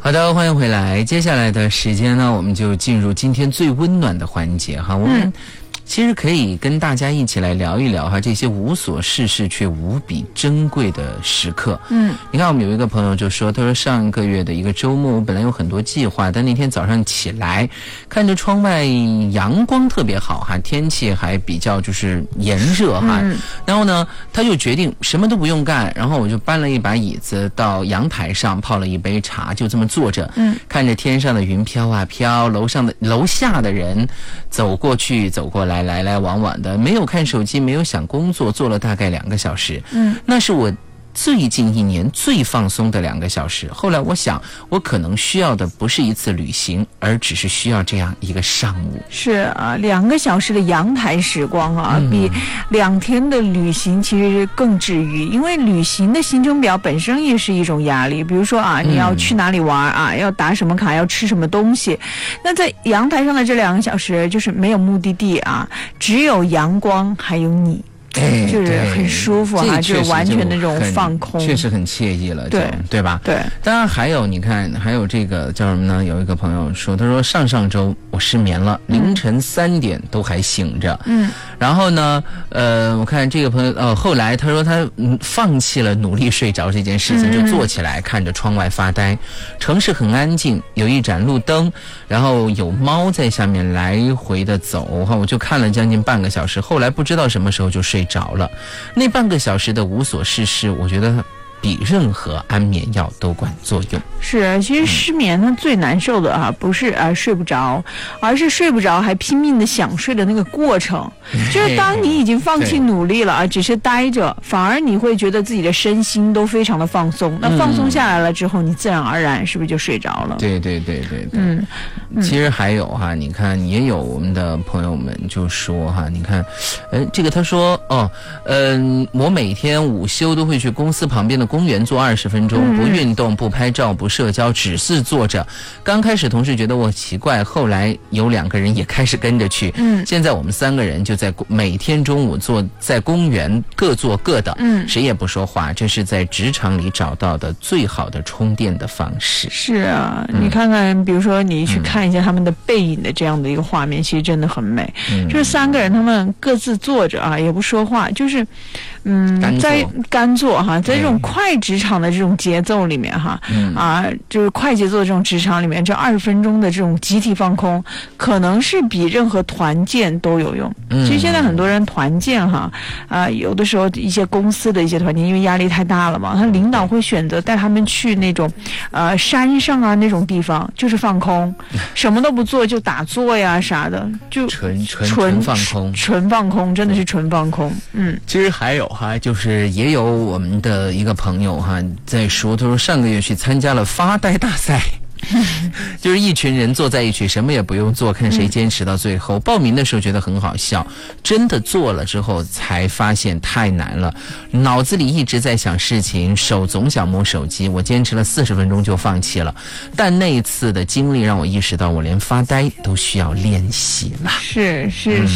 好的，欢迎回来。接下来的时间呢，我们就进入今天最温暖的环节哈。我们其实可以跟大家一起来聊一聊哈，这些无所事事却无比珍贵的时刻。你看我们有一个朋友就说，他说上个月的一个周末，我本来有很多计划，但那天早上起来，看着窗外阳光特别好哈，天气还比较就是炎热哈。然后呢，他就决定什么都不用干，然后我就搬了一把椅子到阳台上，泡了一杯茶，就这么坐着，看着天上的云飘啊飘，楼下的人走过去走过来，来来往往的，没有看手机，没有想工作，做了大概2个小时。那是我最近1年最放松的2个小时。后来我想，我可能需要的不是一次旅行，而只是需要这样一个上午。 是啊，2个小时的阳台时光啊，比2天的旅行其实更治愈。因为旅行的行程表本身也是一种压力，比如说啊，你要去哪里玩啊，要打什么卡，要吃什么东西。那在阳台上的这2个小时，就是没有目的地啊，只有阳光，还有你。就是很舒服啊，就是完全的那种放空， 确实很惬意了，对吧？ 对。 当然还有，你看，还有这个叫什么呢？有一个朋友说，他说上周我失眠了，凌晨3点都还醒着。然后呢，我看这个朋友，后来他说他放弃了努力睡着这件事情，就坐起来看着窗外发呆。城市很安静，有一盏路灯，然后有猫在下面来回的走，我就看了将近半个小时。后来不知道什么时候就睡着了。那半个小时的无所事事，我觉得比任何安眠药都管作用。 是，其实失眠它最难受的啊，不是睡不着，而是睡不着还拼命的想睡的那个过程。就是当你已经放弃努力了啊，只是待着，反而你会觉得自己的身心都非常的放松。那放松下来了之后，你自然而然是不是就睡着了？ 对。其实还有哈，你看也有我们的朋友们就说哈，你看，这个他说我每天午休都会去公司旁边的公园坐20分钟，不运动，不拍照，不社交，只是坐着。刚开始同事觉得我奇怪，后来有2个人也开始跟着去。现在我们3个人就在每天中午坐在公园，各做各的，谁也不说话。这是在职场里找到的最好的充电的方式。 是啊，你看看，比如说你去看一下他们的背影的这样的一个画面，其实真的很美。就是3个人他们各自坐着啊，也不说话，就是在干坐哈，在这种快职场的这种节奏里面哈，就是快节奏的这种职场里面，这20分钟的这种集体放空，可能是比任何团建都有用。其实现在很多人团建哈，有的时候一些公司的一些团建，因为压力太大了嘛，他领导会选择带他们去那种山上啊那种地方，就是放空，什么都不做，就打坐呀啥的，就纯放空， 纯放空，真的是纯放空。 其实还有哈，就是也有我们的一个朋友哈在说，他说上个月去参加了发呆大赛。就是一群人坐在一起，什么也不用做，看谁坚持到最后。报名的时候觉得很好笑，真的做了之后才发现太难了，脑子里一直在想事情，手总想摸手机。我坚持了40分钟就放弃了，但那一次的经历让我意识到，我连发呆都需要练习了。 是